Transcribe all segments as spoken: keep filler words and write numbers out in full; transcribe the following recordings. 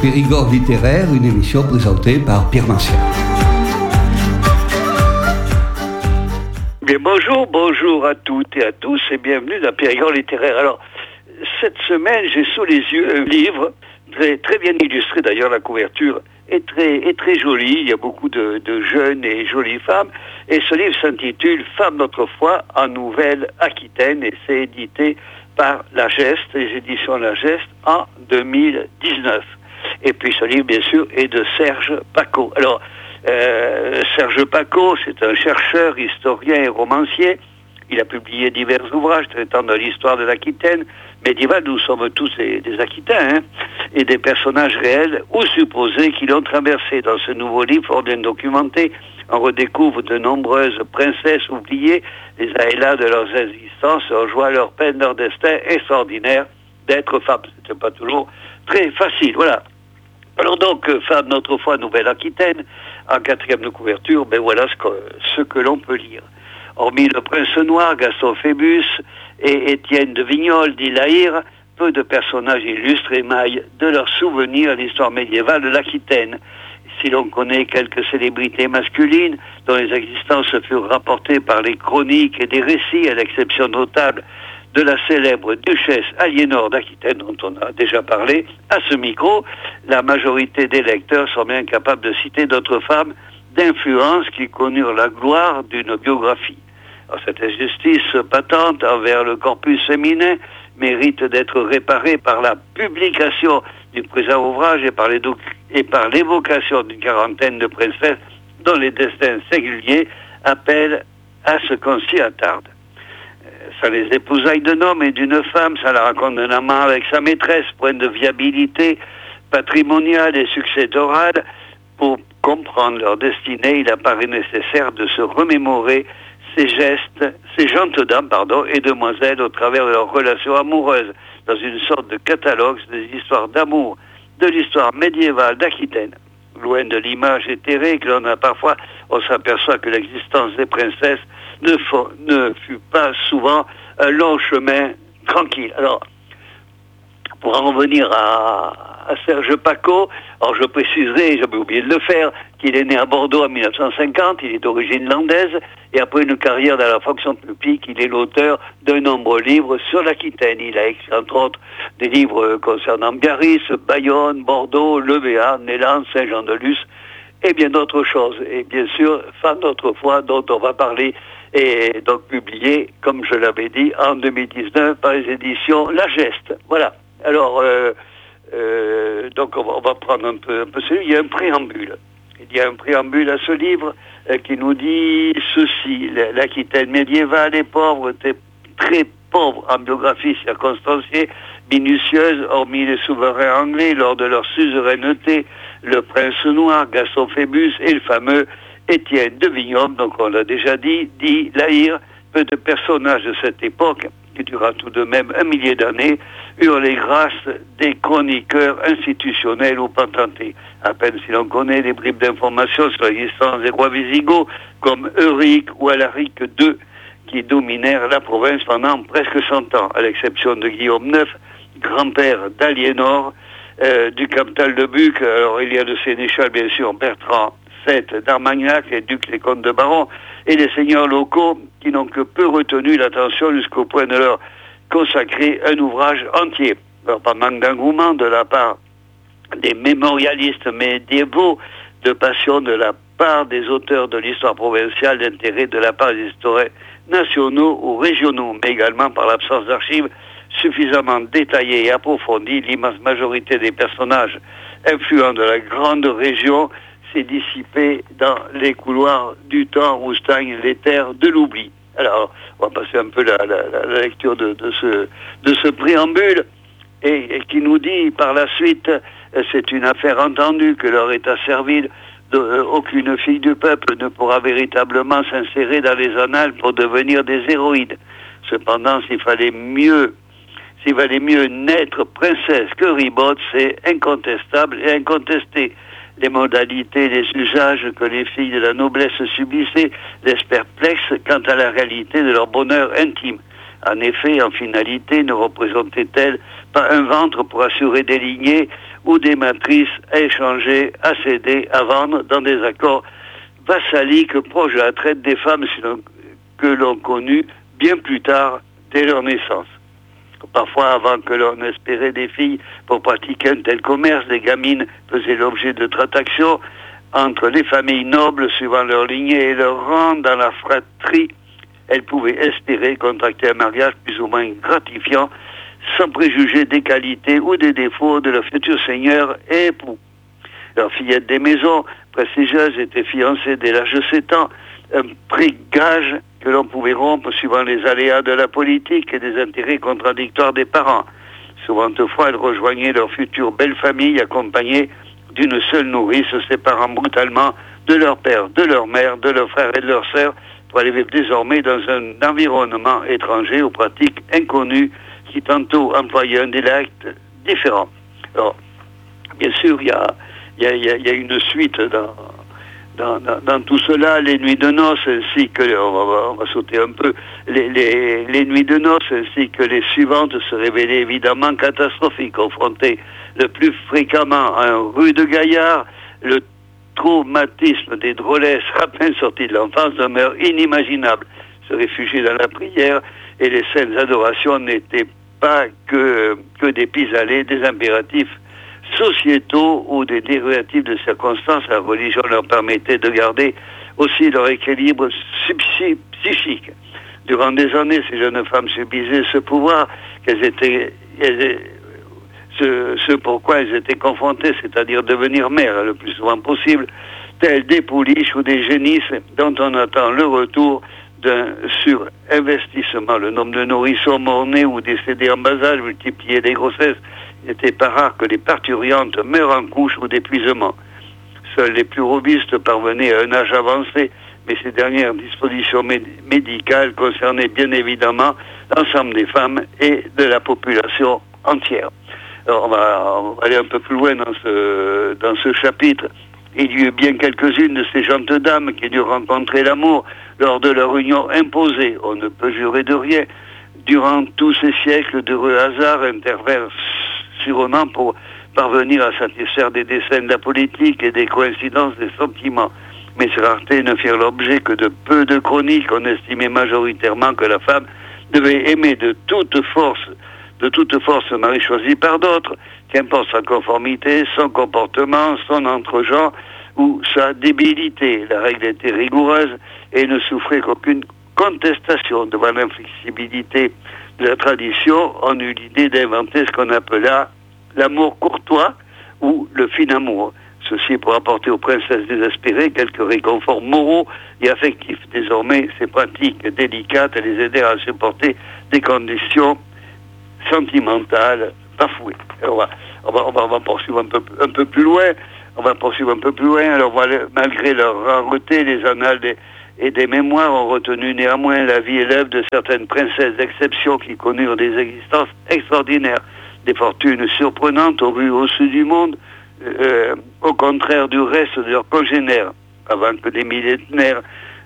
Périgord littéraire, une émission présentée par Pierre Martial. Bien, bonjour, bonjour à toutes et à tous et bienvenue dans Périgord littéraire. Alors, cette semaine, j'ai sous les yeux un livre très, très bien illustré, d'ailleurs la couverture est très, est très jolie, il y a beaucoup de, de jeunes et jolies femmes, et ce livre s'intitule « Femmes d'autrefois en Nouvelle-Aquitaine » et c'est édité par La Geste, les éditions La Geste, en deux mille dix-neuf. Et puis ce livre, bien sûr, est de Serge Pacaud. Alors, euh, Serge Pacaud, c'est un chercheur, historien et romancier. Il a publié divers ouvrages traitant de l'histoire de l'Aquitaine médiévale. Nous sommes tous des, des Aquitains, hein, et des personnages réels ou supposés qui l'ont traversé. Dans ce nouveau livre, fort bien documenté, on redécouvre de nombreuses princesses oubliées, les a et là de leurs existences, on joue à leur peine, leur destin extraordinaire d'être femmes. C'était pas toujours très facile, voilà. Alors donc, Femmes d'autrefois Nouvelle-Aquitaine, en quatrième de couverture, ben voilà ce que, ce que l'on peut lire. Hormis le prince noir, Gaston Phébus et Étienne de Vignoles, dit Lahire, peu de personnages illustres émaillent de leurs souvenirs l'histoire médiévale de l'Aquitaine. Si l'on connaît quelques célébrités masculines dont les existences furent rapportées par les chroniques et des récits, à l'exception notable de la célèbre duchesse Aliénor d'Aquitaine, dont on a déjà parlé à ce micro, la majorité des lecteurs sont bien capables de citer d'autres femmes d'influence qui connurent la gloire d'une biographie. Alors, cette injustice patente envers le corpus féminin mérite d'être réparée par la publication du présent ouvrage et par, les doc- et par l'évocation d'une quarantaine de princesses dont les destins singuliers appellent à ce qu'on s'y attarde. Ça les épousailles d'un homme et d'une femme, ça la raconte d'un amant avec sa maîtresse, point de viabilité patrimoniale et successorale. Pour comprendre leur destinée, il apparaît nécessaire de se remémorer ces gestes, ces gentes dames, pardon, et demoiselles au travers de leurs relations amoureuses, dans une sorte de catalogue des histoires d'amour, de l'histoire médiévale d'Aquitaine. Loin de l'image éthérée que l'on a parfois, on s'aperçoit que l'existence des princesses ne, faut, ne fut pas souvent un long chemin tranquille. Alors, pour en revenir à, à Serge Pacaud, alors je préciserai, j'avais oublié de le faire, qu'il est né à Bordeaux en mille neuf cent cinquante, il est d'origine landaise, et après une carrière dans la fonction publique, il est l'auteur d'un nombreux livres sur l'Aquitaine. Il a écrit entre autres des livres concernant Biarritz, Bayonne, Bordeaux, Le Béarn, Néland, Saint-Jean-de-Luz, et bien d'autres choses. Et bien sûr, Femmes d'autrefois, dont on va parler, est donc publié, comme je l'avais dit, en deux mille dix-neuf par les éditions La Geste. Voilà. Alors, euh, euh, donc on va, on va prendre un peu, un peu celui. Il y a un préambule. Il y a un préambule à ce livre euh, qui nous dit ceci. L'Aquitaine médiévale est pauvre, était très pauvre en biographie circonstanciée, minutieuse, hormis les souverains anglais lors de leur suzeraineté, le prince noir, Gaston Phébus et le fameux Étienne de Vignoles, donc on l'a déjà dit, dit Lahire, peu de personnages de cette époque, qui dura tout de même un millier d'années, eurent les grâces des chroniqueurs institutionnels ou patentés. À peine si l'on connaît des bribes d'informations sur l'existence des rois visigoths, comme Euric ou Alaric deux, qui dominèrent la province pendant presque cent ans, à l'exception de Guillaume neuf, grand-père d'Aliénor, euh, du captal de Buc. Alors il y a le sénéchal, bien sûr, Bertrand sept d'Armagnac, les ducs, les comtes de Baron, et les seigneurs locaux qui n'ont que peu retenu l'attention jusqu'au point de leur consacrer un ouvrage entier. Alors, par manque d'engouement de la part des mémorialistes médiévaux, de passion de la part des auteurs de l'histoire provinciale, d'intérêt de la part des historiens nationaux ou régionaux, mais également par l'absence d'archives suffisamment détaillées et approfondies, l'immense majorité des personnages influents de la grande région s'est dissipé dans les couloirs du temps où stagnent les terres de l'oubli. Alors, on va passer un peu la, la, la lecture de, de, ce, de ce préambule, et, et qui nous dit par la suite, c'est une affaire entendue que leur état servile, de, euh, aucune fille du peuple ne pourra véritablement s'insérer dans les annales pour devenir des héroïnes. Cependant, s'il fallait mieux, s'il valait mieux naître princesse que ribote, c'est incontestable et incontesté. Les modalités, les usages que les filles de la noblesse subissaient laissent perplexes quant à la réalité de leur bonheur intime. En effet, en finalité, ne représentait-elle pas un ventre pour assurer des lignées ou des matrices à échanger, à céder, à vendre dans des accords vassaliques proches de la traite des femmes que l'on connut bien plus tard dès leur naissance. Parfois, avant que l'on espérait des filles pour pratiquer un tel commerce, des gamines faisaient l'objet de transactions entre les familles nobles suivant leur lignée et leur rang dans la fratrie. Elles pouvaient espérer contracter un mariage plus ou moins gratifiant, sans préjuger des qualités ou des défauts de leur futur seigneur et époux. Leur fillette des maisons prestigieuses était fiancée dès l'âge de sept ans, un pré-gage que l'on pouvait rompre suivant les aléas de la politique et des intérêts contradictoires des parents. Souvent, toutefois, elles rejoignaient leur future belle famille accompagnée d'une seule nourrice, se séparant brutalement de leur père, de leur mère, de leurs frères et de leurs sœurs, pour aller vivre désormais dans un environnement étranger aux pratiques inconnues qui tantôt employaient un dialecte différent. Alors, bien sûr, il y a, y, a, y, a, y a une suite dans, dans, dans, dans tout cela, les nuits de noces, ainsi que, on va, on va sauter un peu, les, les, les nuits de noces, ainsi que les suivantes se révélaient évidemment catastrophiques, confrontées le plus fréquemment à un rude gaillard, le traumatisme des drôlesses à peine sortis de l'enfance demeure inimaginable. Se réfugier dans la prière et les saintes adorations n'étaient pas que, que des pis-aller, des impératifs sociétaux ou des dérivatifs de circonstances. La religion leur permettait de garder aussi leur équilibre psychique. Durant des années, ces jeunes femmes subissaient ce pouvoir qu'elles étaient, elles, ce, ce pourquoi elles étaient confrontées, c'est-à-dire devenir mères le plus souvent possible, telles des pouliches ou des génisses dont on attend le retour d'un surinvestissement. Le nombre de nourrissons morts-nés ou décédés en bas âge multipliait les grossesses. Il n'était pas rare que les parturiantes meurent en couche ou d'épuisement. Seuls les plus robustes parvenaient à un âge avancé, mais ces dernières dispositions méd- médicales concernaient bien évidemment l'ensemble des femmes et de la population entière. Alors on va, on va aller un peu plus loin dans ce, dans ce chapitre. Il y eut bien quelques-unes de ces gentes dames qui durent rencontrer l'amour lors de leur union imposée. On ne peut jurer de rien. Durant tous ces siècles, d'heureux hasards intervinrent sûrement pour parvenir à satisfaire des desseins de la politique et des coïncidences des sentiments. Mais ces raretés ne firent l'objet que de peu de chroniques. On estimait majoritairement que la femme devait aimer de toute force, de toute force ce mari choisi par d'autres, qu'importe sa conformité, son comportement, son entre-genre ou sa débilité. La règle était rigoureuse et ne souffrait qu'aucune contestation. Devant l'inflexibilité de la tradition, on eut l'idée d'inventer ce qu'on appela l'amour courtois ou le fin amour. Ceci pour apporter aux princesses désespérées quelques réconforts moraux et affectifs. Désormais, ces pratiques délicates les aidèrent à supporter des conditions sentimentales bafouées. Alors, on, va, on, va, on, va, on va poursuivre un peu, un peu plus loin. On va poursuivre un peu plus loin. Alors, voilà, malgré leur rareté, les annales des, et des mémoires ont retenu néanmoins la vie et l'œuvre de certaines princesses d'exception qui connurent des existences extraordinaires, des fortunes surprenantes au vu au sud du monde, euh, au contraire du reste de leurs congénères. Avant que des millénaires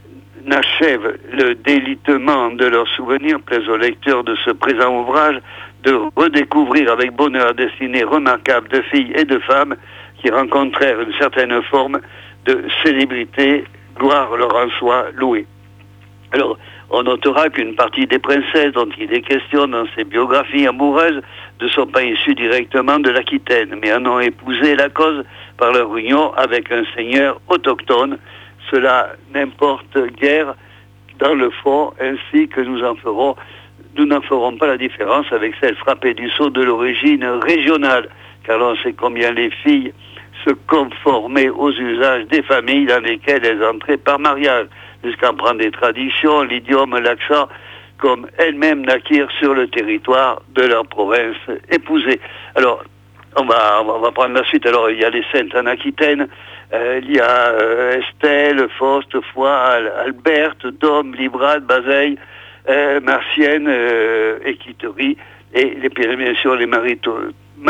n'achèvent le délitement de leurs souvenirs, plaise aux lecteurs de ce présent ouvrage de redécouvrir avec bonheur la destinée remarquable de filles et de femmes qui rencontrèrent une certaine forme de célébrité, gloire leur en soit louée. Alors, on notera qu'une partie des princesses dont il est question dans ces biographies amoureuses ne sont pas issues directement de l'Aquitaine, mais en ont épousé la cause par leur union avec un seigneur autochtone. Cela n'importe guère dans le fond, ainsi que nous en ferons, nous n'en ferons pas la différence avec celle frappée du sceau de l'origine régionale, car l'on sait combien les filles se conformaient aux usages des familles dans lesquelles elles entraient par mariage, jusqu'à prendre des traditions, l'idiome, l'accent, comme elles-mêmes naquirent sur le territoire de leur province épousée. Alors, on va, on va prendre la suite. Alors, il y a les saintes en Aquitaine, euh, il y a euh, Estelle, Faust, Foy, Alberte, Dôme, Librade, Bazeille, euh, Marcienne, euh, Équiterie, et les, bien sûr les marito-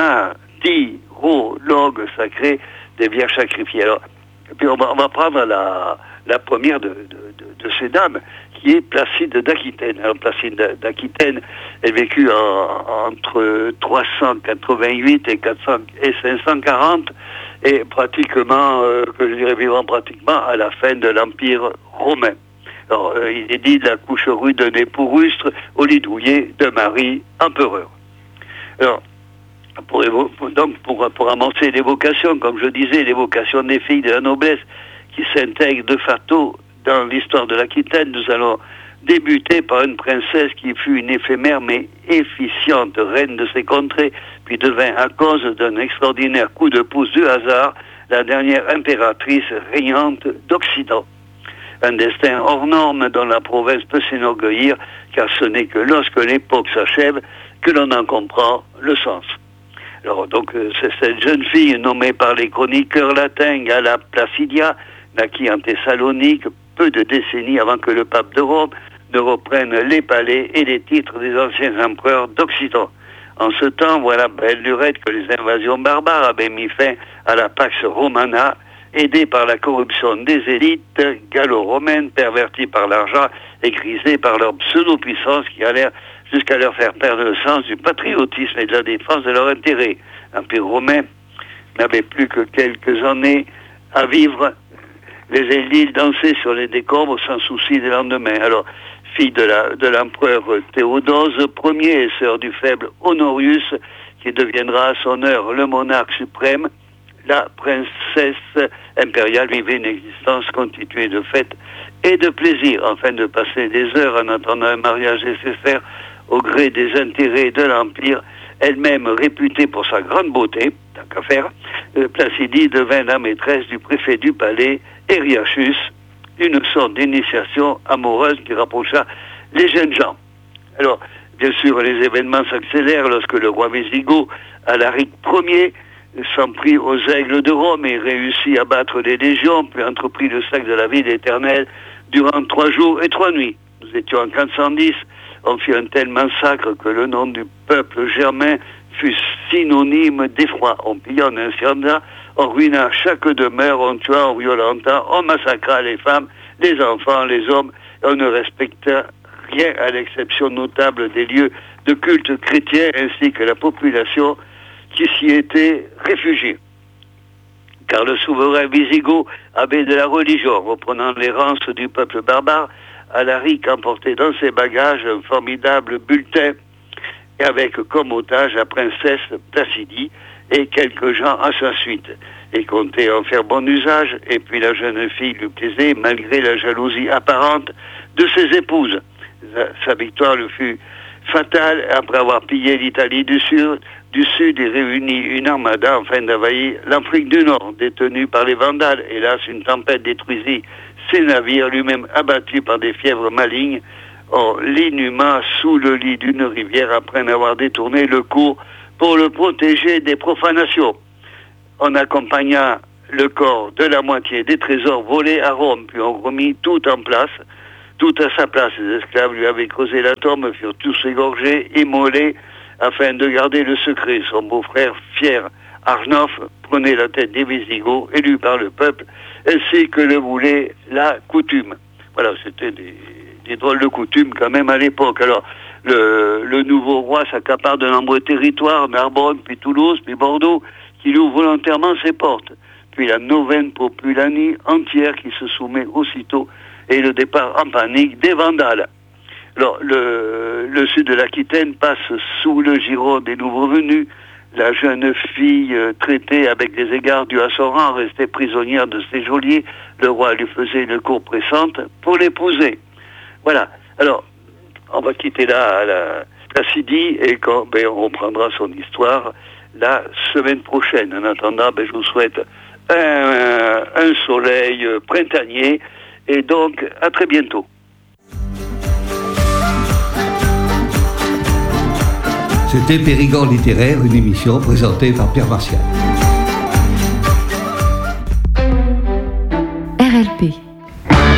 martyrologues sacrés des vierges sacrifiées. Alors, et puis on va, on va prendre la, la première de, de, de, de ces dames, qui qui est Placide d'Aquitaine. Alors Placide d'Aquitaine est vécu en, entre trois cent quatre-vingt-huit et, quatre cents, et cinq cent quarante, et pratiquement, euh, que je dirais vivant pratiquement à la fin de l'Empire romain. Alors, euh, il est dit de la couche rude d'un époux rustre au lit douillet de Marie empereur. Alors, pour, évo- donc pour, pour amorcer l'évocation, comme je disais, l'évocation des filles de la noblesse qui s'intègre de facto dans l'histoire de l'Aquitaine, nous allons débuter par une princesse qui fut une éphémère mais efficiente reine de ces contrées, puis devint, à cause d'un extraordinaire coup de pouce du hasard, la dernière impératrice régnante d'Occident. Un destin hors norme dont la province peut s'enorgueillir, car ce n'est que lorsque l'époque s'achève que l'on en comprend le sens. Alors donc c'est cette jeune fille nommée par les chroniqueurs latins Galla Placidia, naquit en Thessalonique peu de décennies avant que le pape de Rome ne reprenne les palais et les titres des anciens empereurs d'Occident. En ce temps, voilà belle lurette que les invasions barbares avaient mis fin à la Pax Romana, aidée par la corruption des élites gallo-romaines, perverties par l'argent et grisées par leur pseudo-puissance qui allèrent jusqu'à leur faire perdre le sens du patriotisme et de la défense de leur intérêt. L'Empire romain n'avait plus que quelques années à vivre. Les élites dansaient sur les décombres sans souci des lendemains. Alors, fille de, la, de l'empereur Théodose Ier et sœur du faible Honorius, qui deviendra à son heure le monarque suprême, la princesse impériale vivait une existence constituée de fêtes et de plaisirs, afin de passer des heures en attendant un mariage nécessaire au gré des intérêts de l'Empire. Elle-même réputée pour sa grande beauté, tant qu'à faire, Placidie devint la maîtresse du préfet du palais, Eriachus, une sorte d'initiation amoureuse qui rapprocha les jeunes gens. Alors, bien sûr, les événements s'accélèrent lorsque le roi Wisigoth, Alaric Ier, s'en prit aux aigles de Rome et réussit à battre les légions, puis entreprit le sac de la ville éternelle durant trois jours et trois nuits. Nous étions en quatre cent dix, on fit un tel massacre que le nom du peuple germain fut synonyme d'effroi. On pilla, on incendia, on ruina chaque demeure, on tua, on violenta, on massacra les femmes, les enfants, les hommes, et on ne respecta rien à l'exception notable des lieux de culte chrétien ainsi que la population qui s'y était réfugiée. Car le souverain Wisigoth avait de la religion, reprenant l'errance du peuple barbare, Alaric emportait dans ses bagages un formidable bulletin et avec comme otage la princesse Placidie et quelques gens à sa suite. Il comptait en faire bon usage, et puis la jeune fille lui plaisait malgré la jalousie apparente de ses épouses. Sa victoire lui fut fatale après avoir pillé l'Italie du Sud, du Sud et réuni une armada afin d'envahir l'Afrique du Nord, détenue par les Vandales. Hélas, une tempête détruisit ses navires, lui-même abattu par des fièvres malignes. On l'inhuma sous le lit d'une rivière après en avoir détourné le cours pour le protéger des profanations. On accompagna le corps de la moitié des trésors volés à Rome, puis on remit tout en place, tout à sa place. Les esclaves lui avaient creusé la tombe, furent tous égorgés, immolés, afin de garder le secret. Son beau-frère, fier, Arnulf, prenait la tête des Wisigoths, élus par le peuple, ainsi que le voulait la coutume. Voilà, c'était des, des drôles de coutumes quand même à l'époque. Alors, le, le nouveau roi s'accapare de nombreux territoires, Narbonne, puis Toulouse, puis Bordeaux, qui lui ouvre volontairement ses portes. Puis la Novène Populani entière qui se soumet aussitôt, et le départ en panique des Vandales. Alors, le, le sud de l'Aquitaine passe sous le giron des nouveaux venus. La jeune fille euh, traitée avec des égards dus à son rang restait prisonnière de ses geôliers. Le roi lui faisait une cour pressante pour l'épouser. Voilà. Alors, on va quitter là la Placidie et quand, ben, on reprendra son histoire la semaine prochaine. En attendant, ben, je vous souhaite un, un soleil printanier et donc à très bientôt. C'était Périgord littéraire, une émission présentée par Pierre Martial.